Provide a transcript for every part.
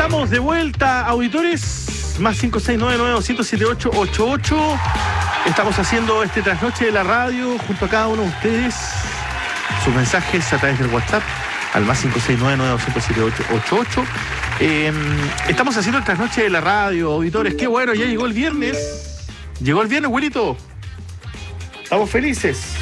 Estamos de vuelta, auditores, más 569-900-7888. Estamos haciendo este trasnoche de la radio junto a cada uno de ustedes. Sus mensajes a través del WhatsApp al más 569-900-7888. Estamos haciendo el trasnoche de la radio, auditores. Qué bueno, ya llegó el viernes. Llegó el viernes, güerito. Estamos felices.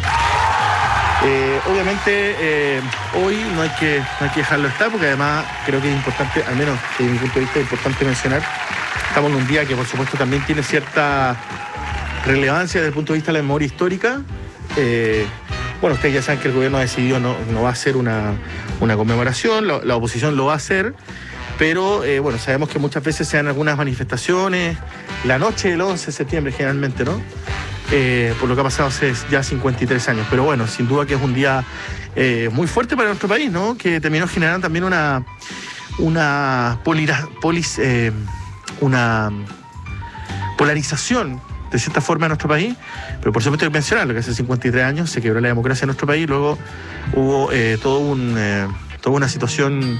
Obviamente hoy no hay que dejarlo estar, porque además creo que es importante, al menos desde mi punto de vista, es importante mencionar, estamos en un día que por supuesto también tiene cierta relevancia desde el punto de vista de la memoria histórica. Bueno, ustedes ya saben que el gobierno ha decidido no va a hacer una conmemoración, la oposición lo va a hacer, pero bueno, sabemos que muchas veces se dan algunas manifestaciones la noche del 11 de septiembre generalmente, ¿no? Por lo que ha pasado hace ya 53 años. Pero bueno, sin duda que es un día muy fuerte para nuestro país, ¿no? Que terminó generando también una polarización de cierta forma en nuestro país. Pero por supuesto hay que mencionarlo, que hace 53 años se quebró la democracia en nuestro país. Luego hubo toda una situación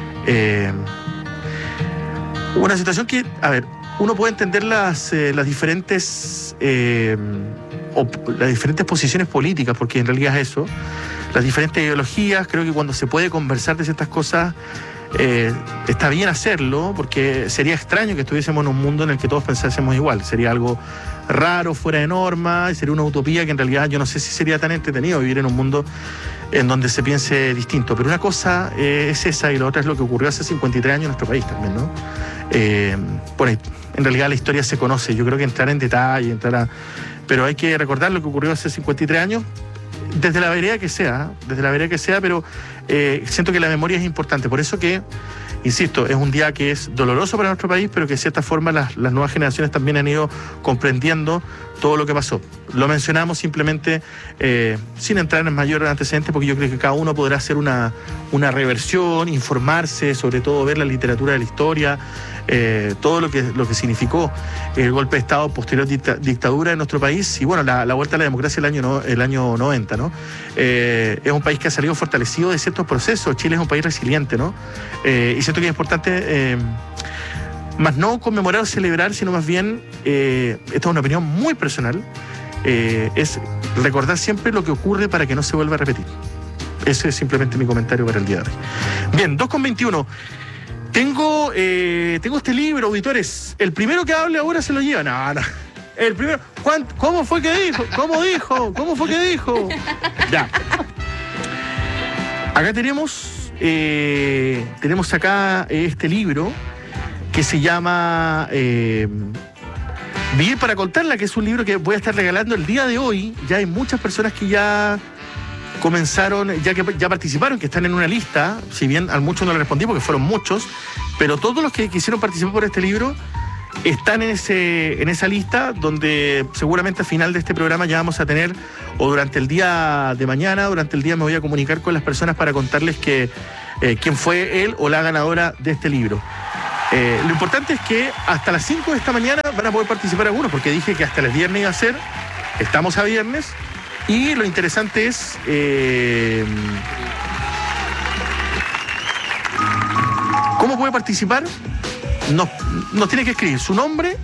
que, a ver, uno puede entender las diferentes posiciones políticas, porque en realidad es eso, las diferentes ideologías. Creo que cuando se puede conversar de ciertas cosas está bien hacerlo, porque sería extraño que estuviésemos en un mundo en el que todos pensásemos igual. Sería algo raro, fuera de norma, y sería una utopía que en realidad yo no sé si sería tan entretenido vivir en un mundo en donde se piense distinto. Pero una cosa es esa, y la otra es lo que ocurrió hace 53 años en nuestro país también, ¿no? Bueno, en realidad la historia se conoce, yo creo que entrar en detalle, pero hay que recordar lo que ocurrió hace 53 años, desde la vereda que sea, pero siento que la memoria es importante. Por eso que, insisto, es un día que es doloroso para nuestro país, pero que de cierta forma las nuevas generaciones también han ido comprendiendo todo lo que pasó. Lo mencionamos simplemente sin entrar en mayor antecedente, porque yo creo que cada uno podrá hacer una reversión, informarse, sobre todo ver la literatura de la historia, todo lo que significó el golpe de Estado posterior dictadura en nuestro país, y bueno, la vuelta a la democracia el año 90, ¿no? Es un país que ha salido fortalecido de ciertos procesos. Chile es un país resiliente, ¿no? Y siento que es importante más no conmemorar o celebrar, sino más bien, esta es una opinión muy personal, es recordar siempre lo que ocurre para que no se vuelva a repetir. Ese es simplemente mi comentario para el día de hoy. Bien, 2:21. Tengo este libro, auditores. El primero que hable ahora se lo lleva. No. El primero. ¿Cómo fue que dijo? ¿Cómo fue que dijo? Ya. Acá tenemos acá este libro que se llama Vivir para contarla, que es un libro que voy a estar regalando el día de hoy. Ya hay muchas personas que ya comenzaron, ya participaron, que están en una lista. Si bien a muchos no les respondí porque fueron muchos, pero todos los que quisieron participar por este libro están en esa lista, donde seguramente al final de este programa ya vamos a tener, o durante el día de mañana, durante el día me voy a comunicar con las personas para contarles quién fue él o la ganadora de este libro. Lo importante es que hasta las 5 de esta mañana van a poder participar algunos, porque dije que hasta el viernes iba a ser. Estamos a viernes. Y lo interesante es ¿cómo puede participar? Nos tiene que escribir su nombre,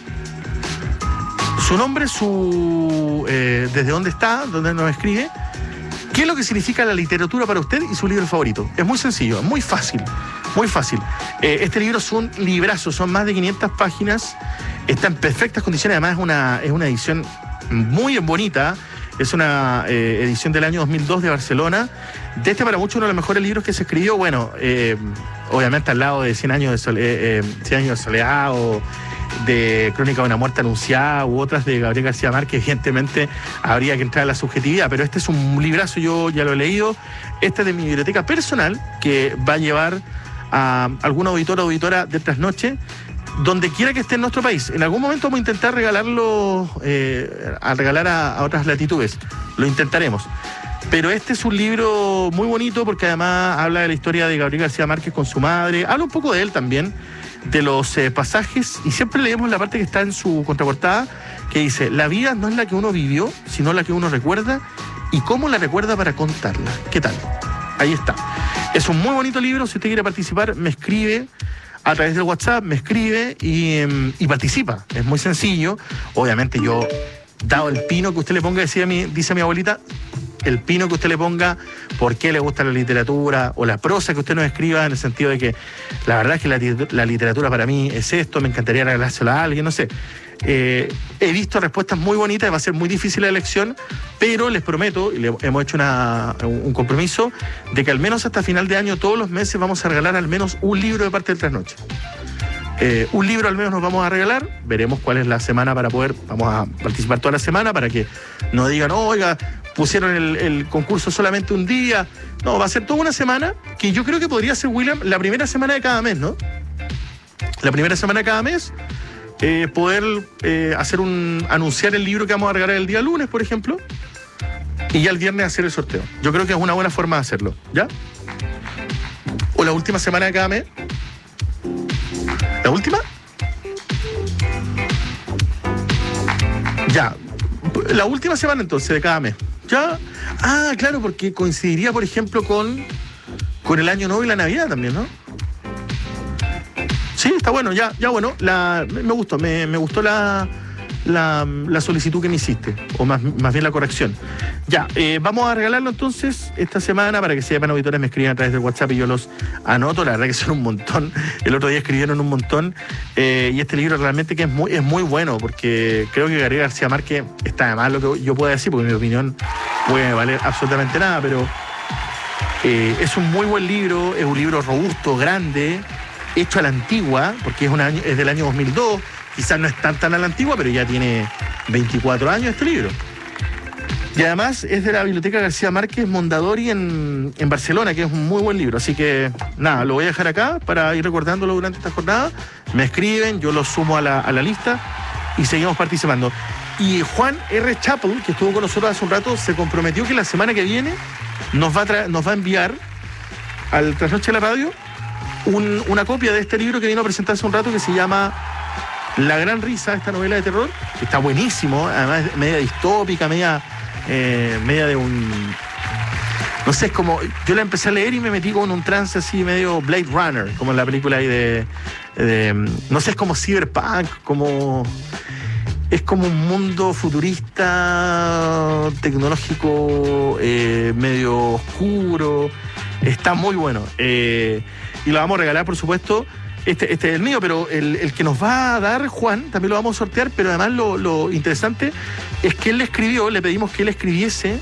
desde dónde está, dónde nos escribe, qué es lo que significa la literatura para usted y su libro favorito. Es muy sencillo, es muy fácil. Este libro es un librazo, son más de 500 páginas, está en perfectas condiciones. Además es una edición muy bonita. Es una edición del año 2002 de Barcelona. Para muchos uno de los mejores libros que se escribió. Bueno, obviamente al lado de 100 años de soledad, o de Crónica de una muerte anunciada, u otras de Gabriel García Márquez. Evidentemente habría que entrar a la subjetividad, pero este es un librazo, yo ya lo he leído. Este es de mi biblioteca personal, que va a llevar a algún auditor o auditora de Trasnoche donde quiera que esté en nuestro país. En algún momento vamos a intentar regalarlo, regalar a otras latitudes. Lo intentaremos. Pero este es un libro muy bonito, porque además habla de la historia de Gabriel García Márquez con su madre. Habla un poco de él también, de los pasajes, y siempre leemos la parte que está en su contraportada, que dice: la vida no es la que uno vivió, sino la que uno recuerda, y cómo la recuerda para contarla. ¿Qué tal? Ahí está. Es un muy bonito libro. Si usted quiere participar, me escribe a través del WhatsApp, me escribe y participa. Es muy sencillo. Obviamente yo, dado el pino que usted le ponga, dice mi abuelita, el pino que usted le ponga, por qué le gusta la literatura o la prosa que usted nos escriba, en el sentido de que la verdad es que la literatura para mí es esto, me encantaría regalárselo a alguien, no sé. He visto respuestas muy bonitas, va a ser muy difícil la elección, pero les prometo, y hemos hecho un compromiso, de que al menos hasta final de año, todos los meses, vamos a regalar al menos un libro de parte del Trasnoche. Un libro al menos nos vamos a regalar, veremos cuál es la semana vamos a participar toda la semana para que no digan, oiga, pusieron el concurso solamente un día. No, va a ser toda una semana, que yo creo que podría ser, William, la primera semana de cada mes, ¿no? La primera semana de cada mes, poder anunciar el libro que vamos a regalar el día lunes, por ejemplo, y ya el viernes hacer el sorteo. Yo creo que es una buena forma de hacerlo, ¿ya? O la última semana de cada mes. ¿La última? Ya. La última semana entonces de cada mes. ¿Ya? Ah, claro, porque coincidiría, por ejemplo, con el Año Nuevo y la Navidad también, ¿no? Sí, está bueno, ya bueno. Me gustó, me gustó la solicitud que me hiciste, o más bien la corrección. Ya, vamos a regalarlo entonces esta semana para que sepan, auditores, me escriban a través del WhatsApp y yo los anoto. La verdad que son un montón. El otro día escribieron un montón. Y este libro realmente que es muy bueno, porque creo que Gabriel García Márquez está de más lo que yo pueda decir, porque mi opinión puede valer absolutamente nada, pero es un muy buen libro, es un libro robusto, grande, hecho a la antigua, porque es del año 2002. Quizás no es tan a la antigua, pero ya tiene 24 años este libro. Y además es de la Biblioteca García Márquez Mondadori en Barcelona, que es un muy buen libro. Así que, nada, lo voy a dejar acá para ir recordándolo durante esta jornada. Me escriben, yo lo sumo a la lista y seguimos participando. Y Juan R. Chappell, que estuvo con nosotros hace un rato, se comprometió que la semana que viene nos va a enviar al Trasnoche de la Radio una copia de este libro que vino a presentar hace un rato, que se llama La Gran Risa, esta novela de terror, que está buenísimo, además media distópica, media de un... No sé, es como... Yo la empecé a leer y me metí como en un trance así medio Blade Runner, como en la película ahí de no sé, es como cyberpunk, es como un mundo futurista, tecnológico, medio oscuro. Está muy bueno. Y lo vamos a regalar, por supuesto. Este es el mío, pero el que nos va a dar Juan, también lo vamos a sortear, pero además lo interesante es que le pedimos que él escribiese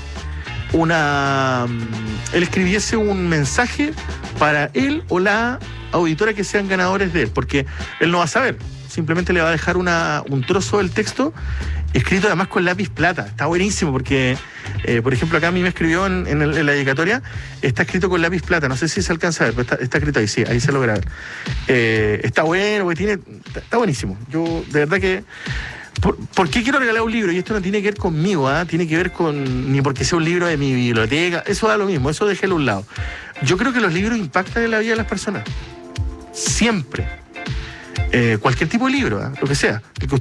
un mensaje para él o la auditora que sean ganadores de él, porque él no va a saber, simplemente le va a dejar un trozo del texto escrito además con lápiz plata. Está buenísimo porque, por ejemplo, acá a mí me escribió en la dedicatoria, está escrito con lápiz plata, no sé si se alcanza a ver, pero está escrito ahí, sí, ahí se logra ver. Está bueno, porque está buenísimo. Yo, de verdad que... ¿Por qué quiero regalar un libro? Y esto no tiene que ver conmigo, tiene que ver ni porque sea un libro de mi biblioteca, eso da lo mismo, eso déjelo a un lado. Yo creo que los libros impactan en la vida de las personas. Siempre. Cualquier tipo de libro, lo que sea.